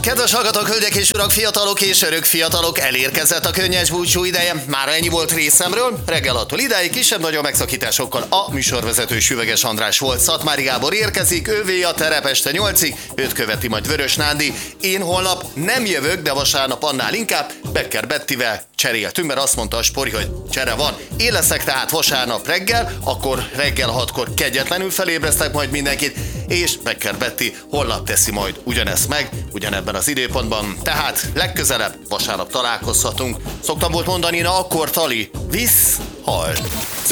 Kedves hallgatók, hölgyek és urak, fiatalok és örök fiatalok, elérkezett a könnyes búcsú ideje. Már ennyi volt részemről. Reggel attól idáig kisebb-nagyobb megszakításokkal a műsorvezető Süveges András volt. Szatmári Gábor érkezik, ővé a terep este 8-ig, őt követi majd Vörös Nándi. Én holnap nem jövök, de vasárnap annál inkább Becker Bettivel cseréltünk, mert azt mondta a Spori, hogy csere van. Én leszek tehát vasárnap reggel, akkor reggel 6-kor kegyetlenül felébresztek majd mindenkit, és Becker Betty holnap teszi majd ugyanezt meg, ugyanebben az időpontban. Tehát legközelebb vasárnap találkozhatunk. Szoktam volt mondani, na akkor Tali, visz, halt.